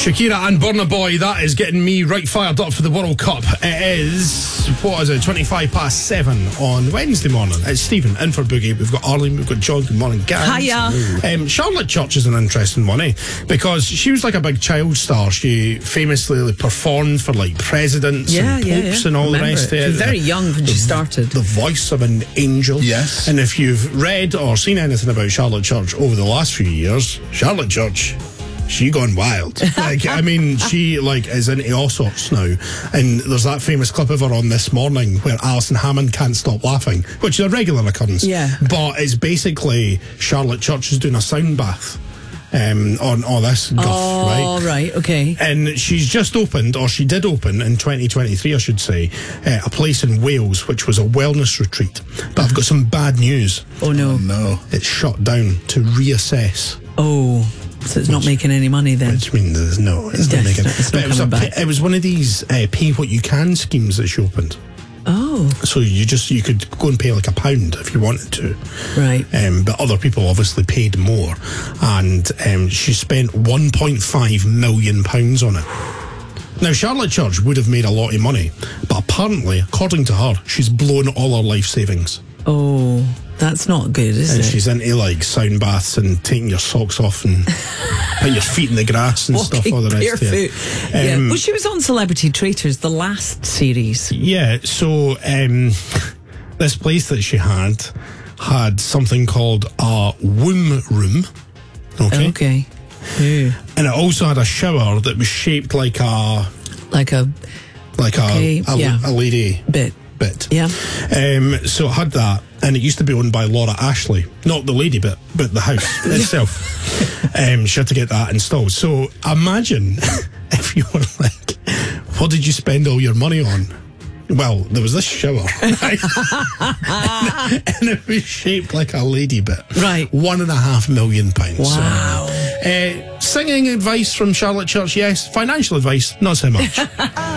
Shakira and Burna Boy, that is getting me right fired up for the World Cup. It is, 7:25 on Wednesday morning. It's Stephen in for Boogie. We've got Arlene, we've got John. Good morning, guys. Hiya. Charlotte Church is an interesting one, because she was like a big child star. She famously performed for like presidents and popes and all the rest of it. She was very young when she started. The voice of an angel. Yes. And if you've read or seen anything about Charlotte Church over the last few years, Charlotte Church, she gone wild. She is into all sorts now. And there's that famous clip of her on This Morning where Alison Hammond can't stop laughing, which is a regular occurrence. Yeah. But it's basically Charlotte Church is doing a sound bath on all this guff, right? Oh, right, okay. And she's just opened, or she did open in 2023, I should say, a place in Wales, which was a wellness retreat. But I've got some bad news. Oh, no. No. It's shut down to reassess. Oh, so it's not making any money then? Which means it's not making. It was one of these pay what you can schemes that she opened. Oh. So you could go and pay like £1 if you wanted to. Right. But other people obviously paid more. And she spent £1.5 million on it. Now, Charlotte Church would have made a lot of money, but apparently, according to her, she's blown all her life savings. Oh, that's not good, is it? She's into sound baths and taking your socks off and putting your feet in the grass and stuff, all the rest of it. Well, she was on Celebrity Traitors, the last series. Yeah, so this place that she had something called a womb room. Okay. Ooh. And it also had a shower that was shaped like a lady bit. Yeah. So it had that, and it used to be owned by Laura Ashley, not the lady bit, but the house itself. She had to get that installed. So imagine if you were like, what did you spend all your money on? Well, there was this shower, right? and it was shaped like a lady bit. Right. £1.5 million. Wow. So, singing advice from Charlotte Church, yes. Financial advice, not so much.